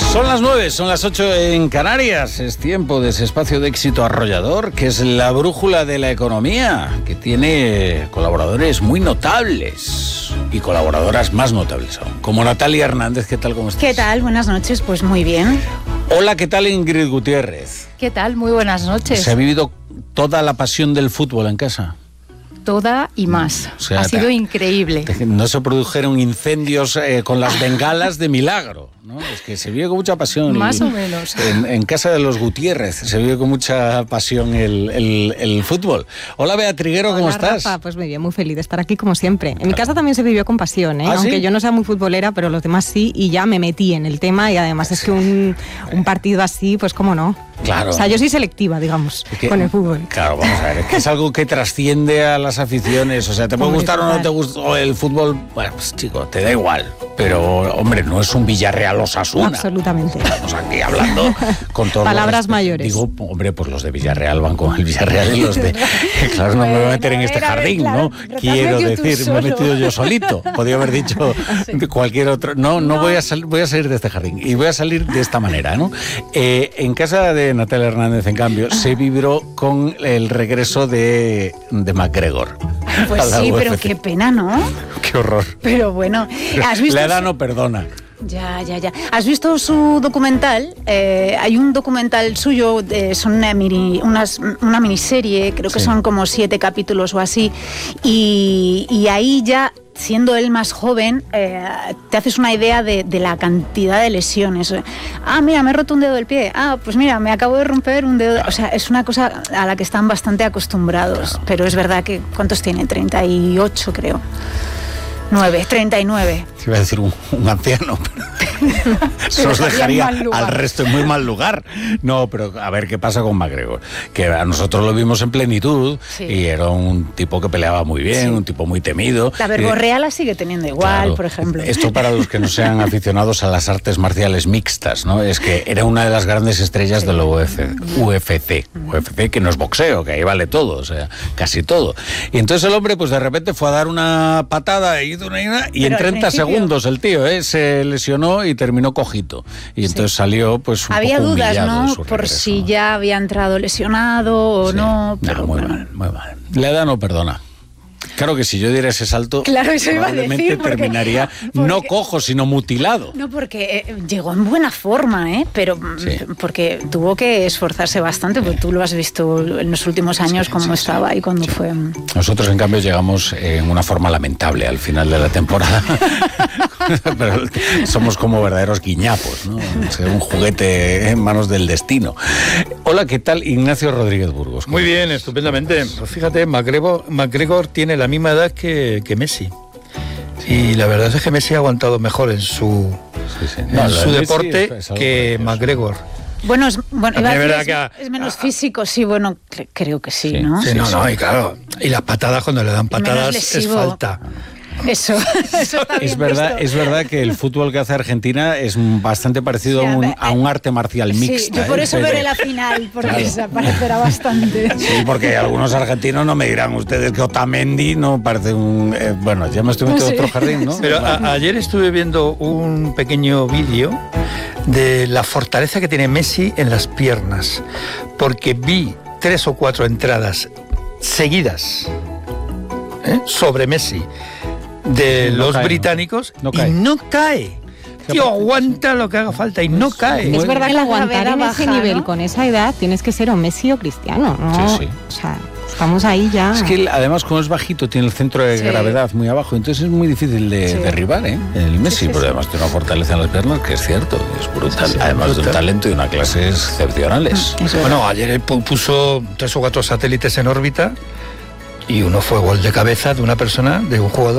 Son las 9, son las 8 en Canarias. Es tiempo de ese espacio de éxito arrollador, que es la brújula de la economía, que tiene colaboradores muy notables y colaboradoras más notables aún, como Natalia Hernández. ¿Qué tal? ¿Cómo estás? ¿Qué tal? Buenas noches, pues muy bien. Hola, ¿qué tal Ingrid Gutiérrez? ¿Qué tal? Muy buenas noches. ¿Se ha vivido toda la pasión del fútbol en casa? Toda y más. O sea, ha sido increíble. No se produjeron incendios con las bengalas de milagro, ¿no? Es que se vive con mucha pasión. Más o menos. En casa de los Gutiérrez se vive con mucha pasión el fútbol. Hola, Bea Triguero, ¿cómo estás? Rafa, pues muy bien, muy feliz de estar aquí como siempre. En mi casa también se vivió con pasión, ¿eh? ¿Ah, aunque sí? yo no sea muy futbolera, pero los demás sí, y ya me metí en el tema, y además es que un partido así, pues cómo no. Claro. O sea, yo soy selectiva, digamos, con el fútbol. Claro, vamos a ver, es que es algo que trasciende a las aficiones. O sea, te puede gustar o no te gusta el fútbol, bueno, pues chico, te da igual. Pero, hombre, no es un Villarreal Osasuna. Absolutamente. Estamos aquí hablando con todos palabras mayores. Digo, hombre, pues los de Villarreal van con el Villarreal y los de... Claro, no me voy a meter en este jardín, ¿no? Quiero decir, me he metido yo solito. Podría haber dicho cualquier otro... No, voy a salir de este jardín. Y voy a salir de esta manera, ¿no? En casa de Natalia Hernández, en cambio, se vibró con el regreso de McGregor. Pues sí, pero qué pena, ¿no? Qué horror. Pero bueno, ¿has visto? La edad no perdona. Ya. ¿Has visto su documental? Hay un documental suyo, son una miniserie, creo que son como 7 capítulos o así, y ahí ya, siendo él más joven, te haces una idea de la cantidad de lesiones. Mira, me he roto un dedo del pie. Pues mira, me acabo de romper un dedo. O sea, es una cosa a la que están bastante acostumbrados. Claro. Pero es verdad que, ¿cuántos tiene? 38, creo. 39. Iba a decir un anciano, pero eso nos dejaría al resto en muy mal lugar. No, pero a ver qué pasa con McGregor, que a nosotros lo vimos en plenitud, sí. Y era un tipo que peleaba muy bien, sí. Un tipo muy temido. La verborrea la sigue teniendo igual, claro, por ejemplo. Esto para los que no sean aficionados a las artes marciales mixtas, ¿no? Es que era una de las grandes estrellas de la UFC, que no es boxeo, que ahí vale todo, o sea, casi todo. Y entonces el hombre, pues de repente fue a dar una patada y en 30 segundos el tío se lesionó y terminó cojito. Y entonces salió pues un había poco dudas, humillado, ¿no? Por si ya había entrado lesionado o no. Pero muy mal. La edad no perdona. Claro que si yo diera ese salto, claro, eso probablemente iba a decir, terminaría no cojo, sino mutilado. No, porque llegó en buena forma, pero sí. Porque tuvo que esforzarse bastante, porque tú lo has visto en los últimos años cómo estaba y cuando fue... Nosotros, en cambio, llegamos en una forma lamentable al final de la temporada. Pero somos como verdaderos guiñapos, ¿no? Un juguete en manos del destino. Hola, ¿qué tal? Ignacio Rodríguez Burgos. Muy bien, estupendamente. Pues fíjate, McGregor tiene la misma edad que Messi. Y la verdad es que Messi ha aguantado mejor en su deporte que McGregor. Bueno, es menos físico, sí, bueno, creo que sí, ¿no? Sí, y claro, y las patadas, cuando le dan patadas, es falta. Eso está bien es verdad que el fútbol que hace Argentina es bastante parecido a un arte marcial mixta. Sí, yo por eso veré la final, porque se parecerá bastante. Sí, porque algunos argentinos no me dirán ustedes que Otamendi no parece un... bueno, ya me estoy metiendo en otro jardín, ¿no? Pero ayer estuve viendo un pequeño vídeo de la fortaleza que tiene Messi en las piernas, porque vi 3 o 4 entradas seguidas sobre Messi de los británicos y no cae. Tío, aguanta lo que haga falta y no cae. Es verdad que aguantar en ese nivel, ¿no? Con esa edad, tienes que ser o Messi o Cristiano, ¿no? Sí. O sea, estamos ahí ya. Es que además, como es bajito, tiene el centro de gravedad muy abajo, entonces es muy difícil de derribar, el Messi, pero además tiene una fortaleza en las piernas que es cierto, es brutal. Además de un talento y una clase excepcionales. Bueno, ayer puso 3 o 4 satélites en órbita y uno fue gol de cabeza de una persona, de un jugador